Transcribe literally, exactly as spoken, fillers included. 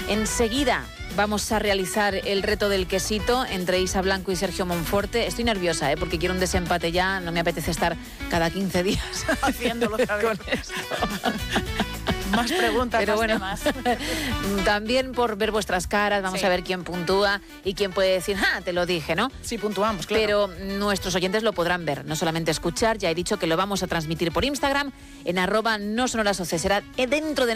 Enseguida vamos a realizar el reto del quesito entre Isa Blanco y Sergio Monforte. Estoy nerviosa, ¿eh? Porque quiero un desempate ya. No me apetece estar cada quince días haciéndolo otra vez. Con esto. Más preguntas, pero más bueno, temas. También por ver vuestras caras, vamos sí. a ver quién puntúa y quién puede decir, ¡ah, te lo dije!, ¿no? Sí, puntuamos, claro. Pero nuestros oyentes lo podrán ver, no solamente escuchar. Ya he dicho que lo vamos a transmitir por Instagram, en arroba no son horas once. Será dentro de